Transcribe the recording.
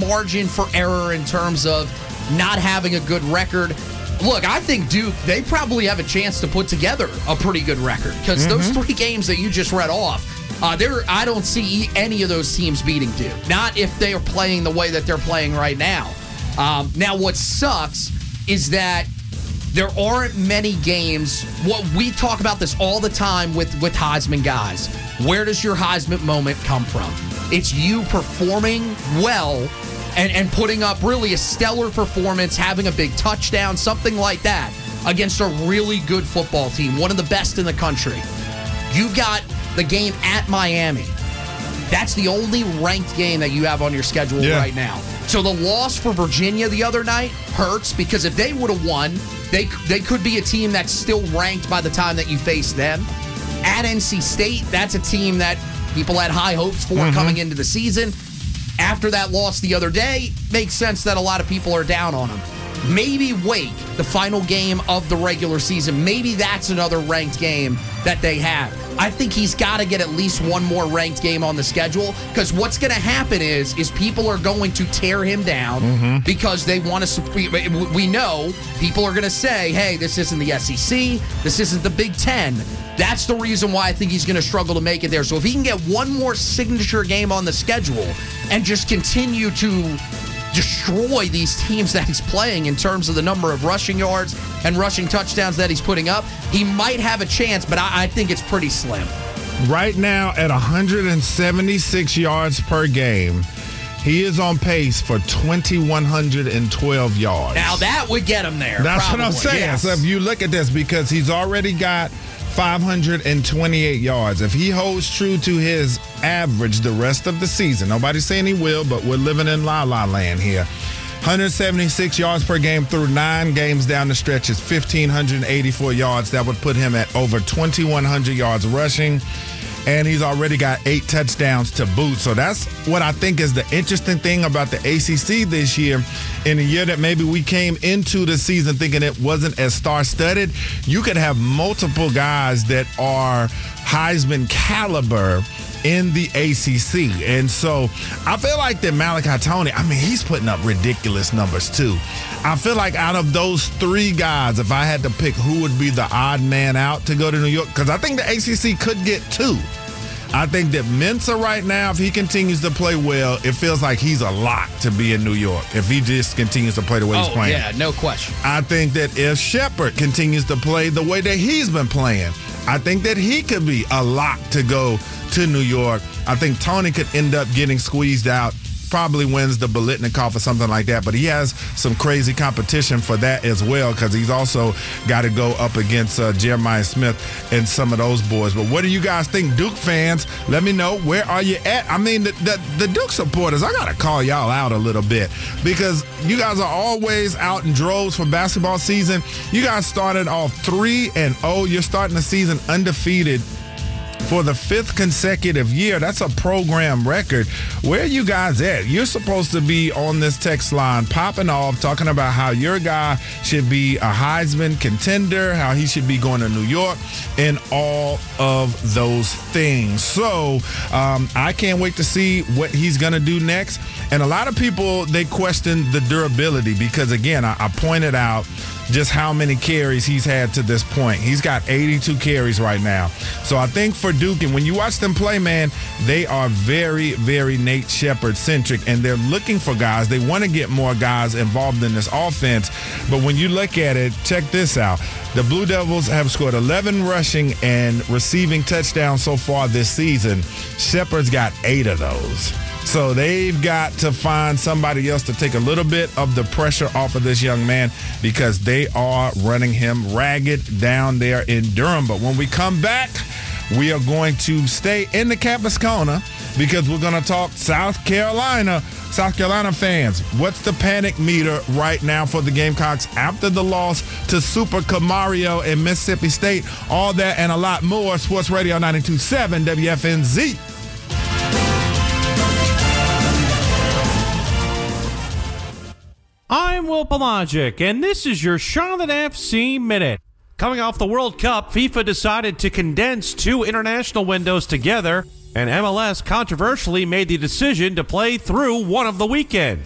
margin for error in terms of not having a good record. Look, I think Duke, they probably have a chance to put together a pretty good record because those 3 games that you just read off, I don't see any of those teams beating Duke. Not if they are playing the way that they're playing right now. Now, what sucks is that there aren't many games. What we talk about this all the time with Heisman guys. Where does your Heisman moment come from? It's you performing well and putting up really a stellar performance, having a big touchdown, something like that, against a really good football team, one of the best in the country. You got the game at Miami. That's the only ranked game that you have on your schedule right now. So the loss for Virginia the other night hurts because if they would have won, they could be a team that's still ranked by the time that you face them. At NC State, that's a team that people had high hopes for coming into the season. After that loss the other day, makes sense that a lot of people are down on them. Maybe Wake, the final game of the regular season, maybe that's another ranked game that they have. I think he's got to get at least one more ranked game on the schedule because what's going to happen is people are going to tear him down because they want to. We know people are going to say, hey, this isn't the SEC. This isn't the Big Ten. That's the reason why I think he's going to struggle to make it there. So if he can get one more signature game on the schedule and just continue to destroy these teams that he's playing in terms of the number of rushing yards and rushing touchdowns that he's putting up, he might have a chance, but I think it's pretty slim. Right now at 176 yards per game, he is on pace for 2,112 yards. Now that would get him there. That's probably. what I'm saying. Yes. So if you look at this, because he's already got 528 yards. If he holds true to his average the rest of the season, nobody's saying he will, but we're living in la-la land here. 176 yards per game through 9 games down the stretch is 1,584 yards. That would put him at over 2,100 yards rushing. And he's already got 8 touchdowns to boot. So that's what I think is the interesting thing about the ACC this year. In a year that maybe we came into the season thinking it wasn't as star-studded, you could have multiple guys that are Heisman caliber in the ACC. And so I feel like that Malachi Tony, he's putting up ridiculous numbers too. I feel like out of those 3 guys, if I had to pick who would be the odd man out to go to New York, because I think the ACC could get 2. I think that Mensah right now, if he continues to play well, it feels like he's a lock to be in New York if he just continues to play the way he's playing. Yeah, no question. I think that if Shepard continues to play the way that he's been playing, I think that he could be a lock to go to New York. I think Tony could end up getting squeezed out. Probably wins the Biletnikoff or something like that, but he has some crazy competition for that as well because he's also got to go up against Jeremiah Smith and some of those boys. But what do you guys think, Duke fans? Let me know. Where are you at? The Duke supporters, I got to call y'all out a little bit because you guys are always out in droves for basketball season. You guys started off 3-0. You're starting the season undefeated for the 5th consecutive year. That's a program record. Where are you guys at? You're supposed to be on this text line popping off, talking about how your guy should be a Heisman contender, how he should be going to New York, and all of those things. So I can't wait to see what he's going to do next. And a lot of people, they question the durability because, again, I pointed out just how many carries he's had to this point. He's got 82 carries right now. So I think for Duke, and when you watch them play, man, they are very, very Nate Shepard-centric, and they're looking for guys. They want to get more guys involved in this offense. But when you look at it, check this out. The Blue Devils have scored 11 rushing and receiving touchdowns so far this season. Shepard's got 8 of those. So they've got to find somebody else to take a little bit of the pressure off of this young man because they are running him ragged down there in Durham. But when we come back, we are going to stay in the campus corner because we're going to talk South Carolina. South Carolina fans, what's the panic meter right now for the Gamecocks after the loss to Super Camario in Mississippi State? All that and a lot more. Sports Radio 92.7 WFNZ. I'm Will Pelagic, and this is your Charlotte FC Minute. Coming off the World Cup, FIFA decided to condense 2 international windows together, and MLS controversially made the decision to play through one of the weekends.